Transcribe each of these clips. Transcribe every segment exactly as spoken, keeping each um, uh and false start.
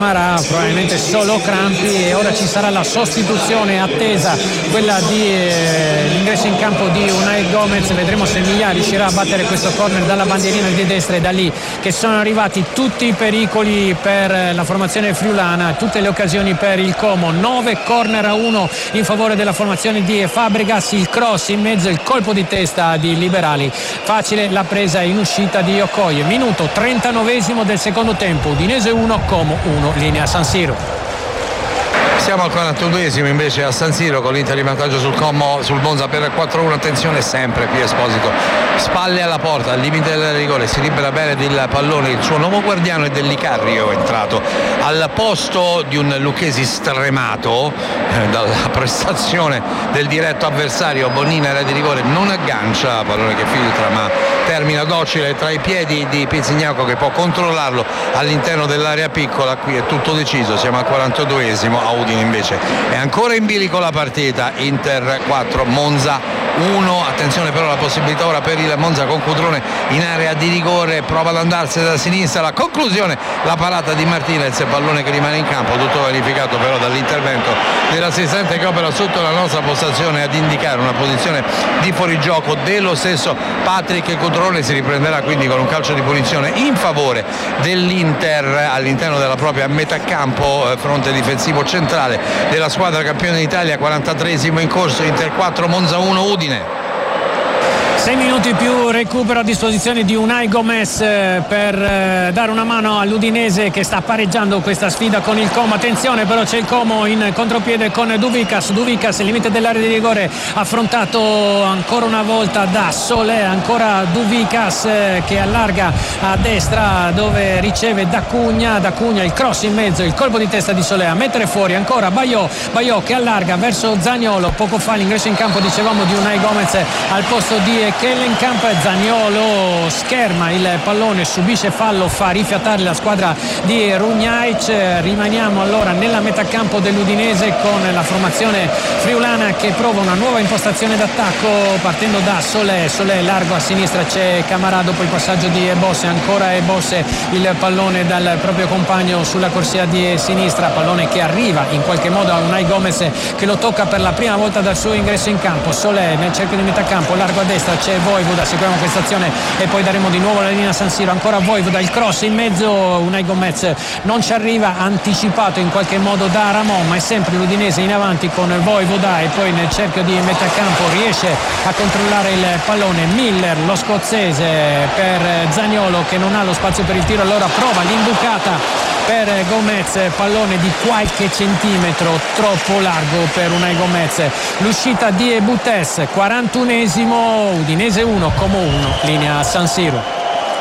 Camara, probabilmente solo crampi, e ora ci sarà la sostituzione attesa, quella di eh, l'ingresso in campo di Unai Gomez. Vedremo se Miglia riuscirà a battere questo corner dalla bandierina di destra, e da lì che sono arrivati tutti i pericoli per la formazione friulana, tutte le occasioni per il Como. Nove corner a uno in favore della formazione di Fabregas, il cross in mezzo, il colpo di testa di Liberali, facile la presa in uscita di Okoye. Minuto trentanovesimo del secondo tempo, Udinese uno, Como uno, linea San Siro. Siamo al quarantaduesimo invece a San Siro, con l'Inter in vantaggio sul Como, sul Monza per quattro a uno. Attenzione sempre qui Esposito, spalle alla porta, al limite del rigore, si libera bene del pallone. Il suo nuovo guardiano è Dell'Icarrio, entrato al posto di un Lucchesi stremato eh, dalla prestazione del diretto avversario. Bonina, era di rigore, non aggancia, pallone che filtra ma termina docile tra i piedi di Pizzignacco, che può controllarlo all'interno dell'area piccola. Qui è tutto deciso, siamo al quarantaduesimo. A Udine invece è ancora in bilico la partita. Inter quattro, Monza uno. Attenzione però alla possibilità ora per il Monza con Cutrone in area di rigore, prova ad andarsene da sinistra, la conclusione, la parata di Martinez, pallone che rimane in campo, tutto verificato però dall'intervento dell'assistente che opera sotto la nostra postazione ad indicare una posizione di fuorigioco dello stesso Patrick Cutrone. Si riprenderà quindi con un calcio di punizione in favore dell'Inter all'interno della propria metà campo, fronte difensivo centrale della squadra campione d'Italia. quarantatreesimo in corso, Inter quattro, Monza uno, Udine. Sei minuti più recupero a disposizione di Unai Gomez per dare una mano all'Udinese, che sta pareggiando questa sfida con il Como. Attenzione però, c'è il Como in contropiede con Douvikas. Douvikas, il limite dell'area di rigore, affrontato ancora una volta da Solé. Ancora Douvikas che allarga a destra dove riceve D'Acugna. D'Acugna, il cross in mezzo, il colpo di testa di Solé a mettere fuori ancora Bayo. Bayo che allarga verso Zaniolo. Poco fa l'ingresso in campo, dicevamo, di Unai Gomez al posto di Kellenkamp. Zaniolo scherma il pallone, subisce fallo, fa rifiatare la squadra di Runjaic. Rimaniamo allora nella metà campo dell'Udinese con la formazione friulana che prova una nuova impostazione d'attacco partendo da Solé. Solé largo a sinistra, c'è Camara dopo il passaggio di Ebosse, ancora Ebosse, il pallone dal proprio compagno sulla corsia di sinistra, pallone che arriva in qualche modo a Unai Gomez che lo tocca per la prima volta dal suo ingresso in campo. Solé nel cerchio di metà campo, largo a destra, c'è Vojvoda, seguiamo questa azione e poi daremo di nuovo la linea San Siro. Ancora Vojvoda, il cross in mezzo, Unai Gomez non ci arriva, anticipato in qualche modo da Ramon, ma è sempre l'Udinese in avanti con Vojvoda, e poi nel cerchio di metà campo riesce a controllare il pallone Miller, lo scozzese, per Zaniolo che non ha lo spazio per il tiro, allora prova l'imbucata per Gomez, pallone di qualche centimetro troppo largo per Unai Gomez. L'uscita di Butes, quarantunesimo, Udinese uno, Como uno, linea San Siro.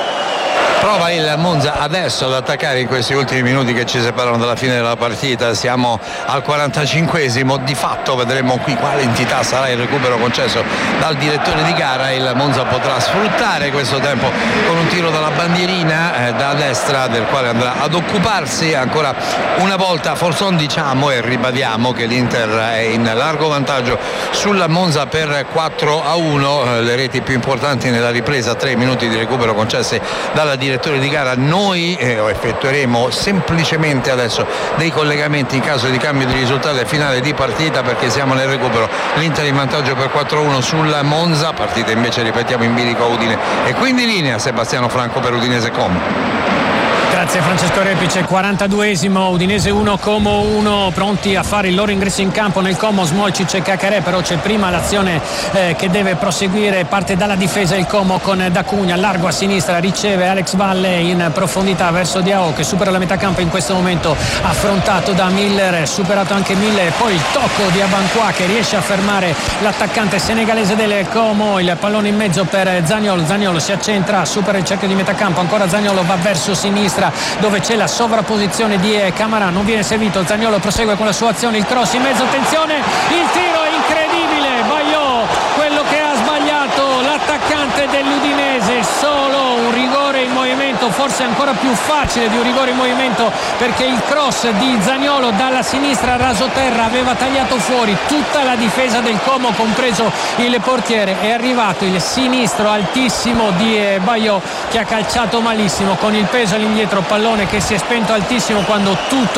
Prova il Monza adesso ad attaccare in questi ultimi minuti che ci separano dalla fine della partita. Siamo al quarantacinquesimo. Di fatto vedremo qui quale entità sarà il recupero concesso dal direttore di gara. Il Monza potrà sfruttare questo tempo con un tiro dalla bandierina eh, da destra, del quale andrà ad occuparsi ancora una volta Forson. Diciamo e ribadiamo che l'Inter è in largo vantaggio sul Monza per quattro a uno. Eh, le reti più importanti nella ripresa, tre minuti di recupero concessi dalla direzione direttore di gara. Noi eh, effettueremo semplicemente adesso dei collegamenti in caso di cambio di risultato e finale di partita, perché siamo nel recupero. L'Inter in vantaggio per quattro a uno sul Monza, partita invece ripetiamo in bilico a Udine, e quindi linea Sebastiano Franco per Udinese Como. Grazie Francesco Repice. quarantaduesimo, Udinese uno, Como uno, pronti a fare il loro ingresso in campo nel Como Smolcic e Cacaré, però c'è prima l'azione eh, che deve proseguire. Parte dalla difesa il Como con D'Acugna, largo a sinistra, riceve Alex Valle in profondità verso Diao che supera la metà campo in questo momento, affrontato da Miller, superato anche Miller, poi il tocco di Abanqua che riesce a fermare l'attaccante senegalese del Como. Il pallone in mezzo per Zaniolo, Zaniolo si accentra, supera il cerchio di metà campo, ancora Zaniolo va verso sinistra dove c'è la sovrapposizione di Camara, non viene servito, Zaniolo prosegue con la sua azione, il cross in mezzo, attenzione, il tiro è incredibile, Bayo, quello che ha sbagliato l'attaccante dell'Udinese, solo un rigore in movimento, forse ancora più facile di un rigore in movimento, perché il cross di Zaniolo dalla sinistra rasoterra aveva tagliato fuori tutta la difesa del Como, compreso il portiere. È arrivato il sinistro altissimo di Bayo che ha calciato malissimo con il peso all'indietro, pallone che si è spento altissimo quando tutto